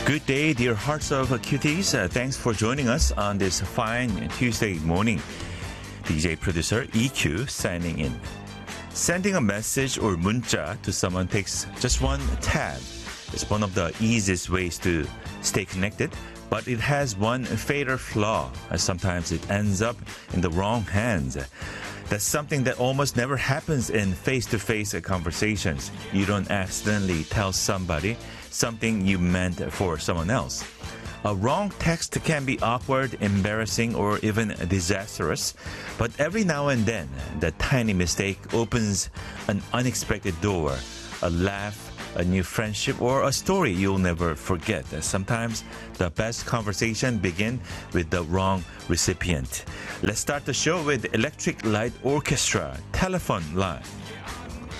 Good day, dear hearts of cuties. Thanks for joining us on this fine Tuesday morning. DJ producer EQ signing in. Sending a message or 문자 to someone takes just one tap. It's one of the easiest ways to stay connected, but it has one fatal flaw. Sometimes it ends up in the wrong hands. That's something that almost never happens in face-to-face conversations. You don't accidentally tell somebody something you meant for someone else. A wrong text can be awkward, embarrassing, or even disastrous. But every now and then, that tiny mistake opens an unexpected door. A laugh, a new friendship, or a story you'll never forget. Sometimes the best conversation begin with the wrong recipient. Let's start the show with Electric Light Orchestra, Telephone Line.